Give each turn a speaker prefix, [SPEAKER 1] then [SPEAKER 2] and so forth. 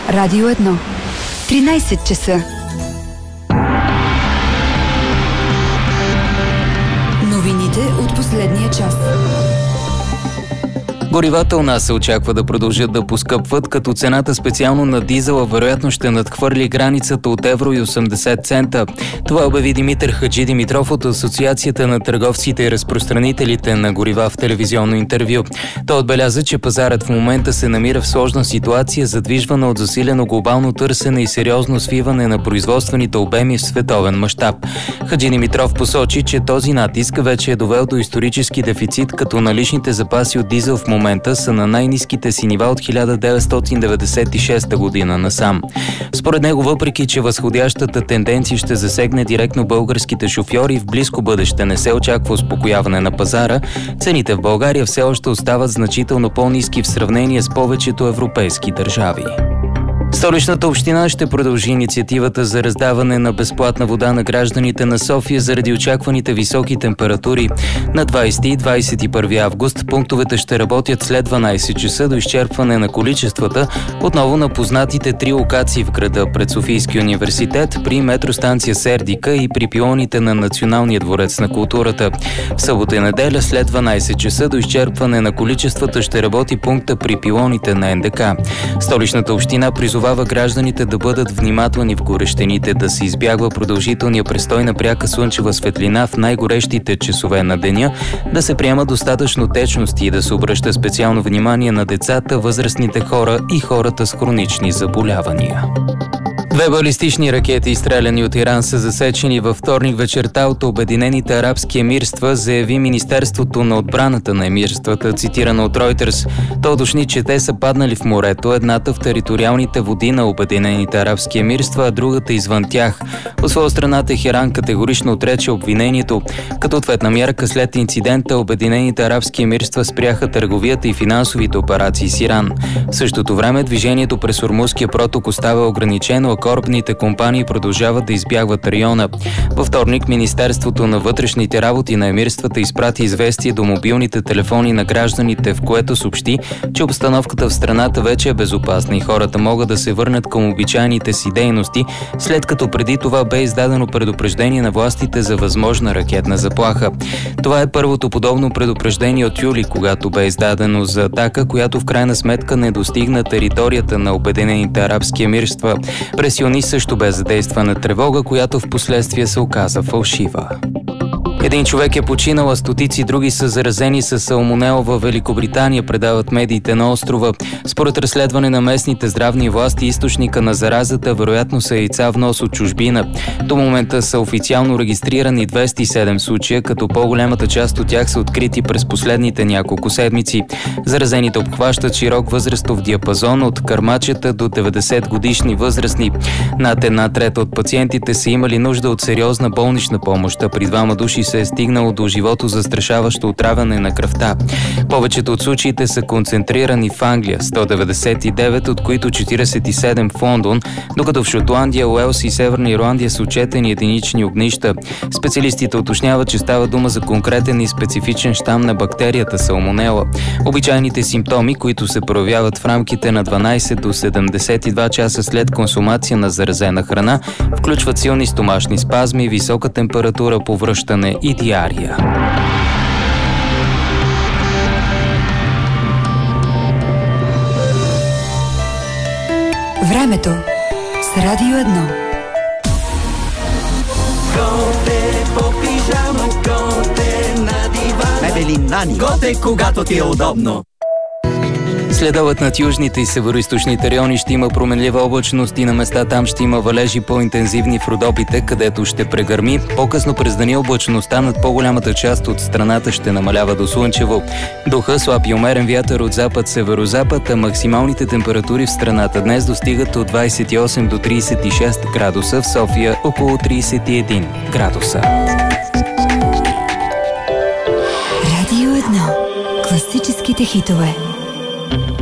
[SPEAKER 1] Радио 1. 13 часа. Новините от последния час.
[SPEAKER 2] Горивата у нас се очаква да продължат да поскъпват, като цената специално на дизела вероятно ще надхвърли границата от евро и 80 цента. Това обяви Димитър Хаджи Димитров от Асоциацията на търговците и разпространителите на горива в телевизионно интервю. Той отбеляза, че пазарът в момента се намира в сложна ситуация, задвижвана от засилено глобално търсене и сериозно свиване на производствените обеми в световен мащаб. Хаджи Димитров посочи, че този натиск вече е довел до исторически дефицит, като наличните запаси от дизел в момента са на най-ниските си нива от 1996 година насам. Според него, въпреки че възходящата тенденция ще засегне директно българските шофьори, в близко бъдеще не се очаква успокояване на пазара, цените в България все още остават значително по-ниски в сравнение с повечето европейски държави. Столичната община ще продължи инициативата за раздаване на безплатна вода на гражданите на София заради очакваните високи температури. На 20 и 21 август пунктовете ще работят след 12 часа до изчерпване на количествата, отново на познатите 3 локации в града пред Софийския университет, при метростанция Сердика и при пилоните на Националния дворец на културата. В събота и неделя след 12 часа до изчерпване на количествата ще работи пункта при пилоните на НДК. Столичната община призовава гражданите да бъдат внимателни в горещените, да се избягва продължителния престой на пряка слънчева светлина в най-горещите часове на деня, да се приема достатъчно течности и да се обръща специално внимание на децата, възрастните хора и хората с хронични заболявания. 2 балистични ракети, изстреляни от Иран, са засечени във вторник вечерта от Обединените арабски емирства, заяви Министерството на отбраната на емирствата, цитирано от Reuters. Той уточни, че те са паднали в морето, едната в териториалните води на Обединените арабски емирства, а другата извън тях. От своя страна Техеран категорично отрече обвинението. Като ответна мярка след инцидента, Обединените арабски емирства спряха търговията и финансовите операции с Иран. В същото време движението през Ормузския проток остава ограничено, а корабните компании продължават да избягват района. Във вторник Министерството на вътрешните работи на емирствата изпрати известие до мобилните телефони на гражданите, в което съобщи, че обстановката в страната вече е безопасна и хората могат да се върнат към обичайните си дейности, след като преди това бе издадено предупреждение на властите за възможна ракетна заплаха. Това е първото подобно предупреждение от юли, когато бе издадено за атака, която в крайна сметка не достигна територията на Обединените арабски емирства. През юни също бе задействана тревога, която в последствие се оказа фалшива. Един човек е починал, а стотици други са заразени с салмонела във Великобритания, предават медиите на острова. Според разследване на местните здравни власти, източника на заразата вероятно са яйца внос от чужбина. До момента са официално регистрирани 207 случая, като по-голямата част от тях са открити през последните няколко седмици. Заразените обхващат широк възрастов диапазон от кърмачета до 90 годишни възрастни. Над 1/3 от пациентите са имали нужда от сериозна болнична помощ, а при 2 души се е стигнало до живото застрашаващо отравяне на кръвта. Повечето от случаите са концентрирани в Англия, 199, от които 47 в Лондон, докато в Шотландия, Уелс и Северна Ирландия са отчетени единични огнища. Специалистите уточняват, че става дума за конкретен и специфичен щам на бактерията салмонела. Обичайните симптоми, които се проявяват в рамките на 12 до 72 часа след консумация на заразена храна, включват силни стомашни спазми, висока температура, повръщане и диария.
[SPEAKER 1] Времето с Радио 1.
[SPEAKER 3] Готе по пижама, готе на дивана. Мебели Нани. Готе, когато ти е удобно.
[SPEAKER 2] Следобед над южните и североизточните райони ще има променлива облачност и на места там ще има валежи по-интензивни в Родопите, където ще прегърми. По-късно през деня облачността над по-голямата част от страната ще намалява до слънчево. Духа слаб и умерен вятър от запад-северозапад, а максималните температури в страната днес достигат от 28 до 36 градуса, в София около 31 градуса.
[SPEAKER 1] Радио 1. Класическите хитове.